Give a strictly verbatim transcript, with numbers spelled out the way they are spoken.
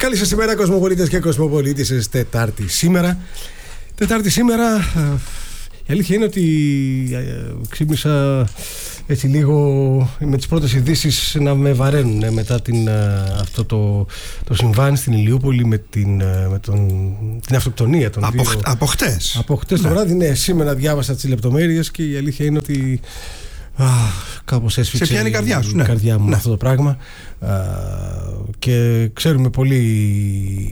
Καλή σας ημέρα, κοσμοπολίτες και κοσμοπολίτησες. Τετάρτη σήμερα. Τετάρτη σήμερα. Η αλήθεια είναι ότι ξύπνησα έτσι λίγο με τις πρώτες ειδήσεις να με βαραίνουν μετά την, αυτό το, το συμβάν στην Ηλιούπολη με την, με τον, την αυτοκτονία των από, δύο. Από χτες. Από χτες το βράδυ, ναι. Σήμερα διάβασα τις λεπτομέρειες και η αλήθεια είναι ότι α, κάπως έσφιξε. Σε πιάνει η καρδιά σου, ναι. Η καρδιά μου, ναι. Αυτό το πράγμα. Α, και ξέρουμε πολύ